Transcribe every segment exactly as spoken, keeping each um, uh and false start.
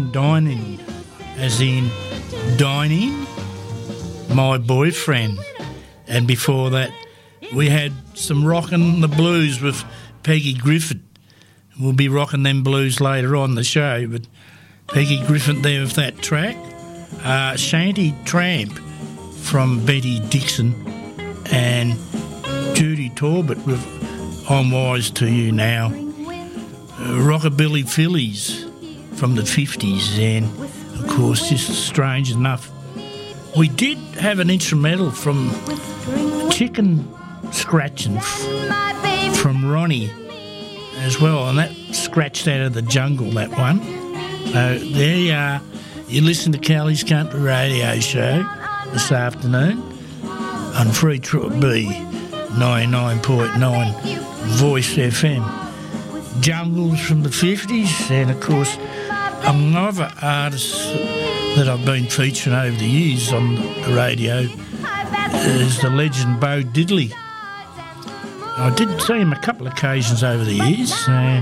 fine dining, as in dining, my boyfriend. And before that, we had some rockin' the blues with Peggy Griffin. We'll be rocking them blues later on the show, but Peggy Griffin there with that track. Uh, Shanty Tramp from Betty Dixon, and Judy Talbot with I'm Wise to You Now. Uh, Rockabilly Phillies from the fifties, and of course, just strange enough, we did have an instrumental from Chicken Scratching f- from Ronnie as well, and that scratched out of the jungle, that one. So there you are. You listen to Kelly's Country Radio Show this afternoon on Free Triple B ninety-nine point nine Voice F M. Jungles from the fifties, and of course another artist that I've been featuring over the years on the radio is the legend Bo Diddley. I did see him a couple of occasions over the years.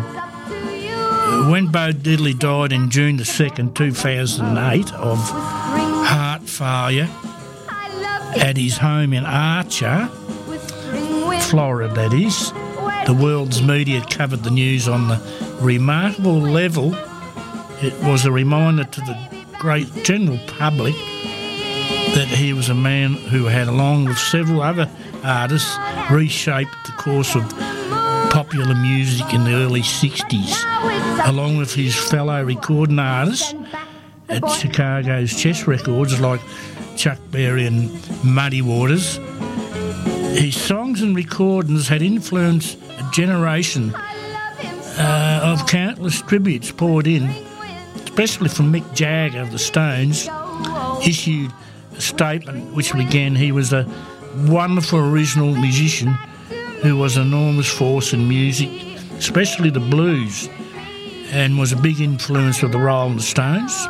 Uh, when Bo Diddley died in June the second, two thousand eight, of heart failure at his home in Archer, Florida, that is, the world's media covered the news on the remarkable level. It was a reminder to the great general public that he was a man who had, along with several other artists, reshaped the course of popular music in the early sixties, along with his fellow recording artists at Chicago's Chess Records like Chuck Berry and Muddy Waters. His songs and recordings had influenced a generation uh, of countless tributes poured in, especially from Mick Jagger of the Stones. Issued a statement which began, he was a wonderful original musician who was an enormous force in music, especially the blues, and was a big influence of the Rolling Stones.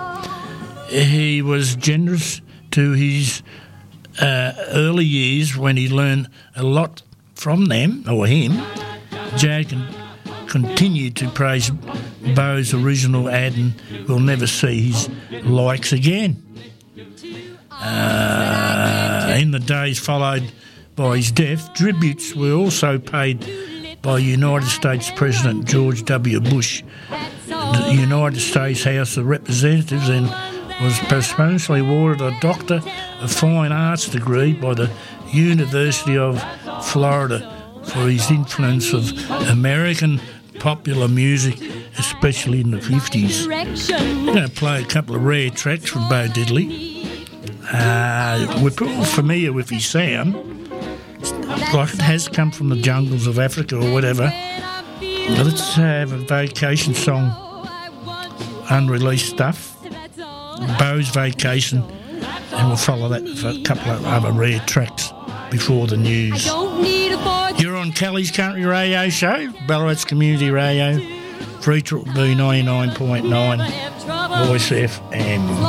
He was generous to his uh, early years when he learned a lot from them, or him. Jag continued to praise Bo's original ad and will never see his likes again. Uh, in the days followed by his death, tributes were also paid by United States President George W. Bush. The United States House of Representatives and was posthumously awarded a Doctor of Fine Arts degree by the University of Florida for his influence of American popular music, especially in the fifties. I'm going to play a couple of rare tracks from Bo Diddley. Uh, we're all familiar with his sound, like it has come from the jungles of Africa or whatever. Now let's have a vacation song, unreleased stuff, Bo's Vacation, and we'll follow that with a couple of other rare tracks before the news. You're on Kelly's Country Radio Show, Ballarat's Community Radio, Free Triple B ninety-nine point nine Voice F M.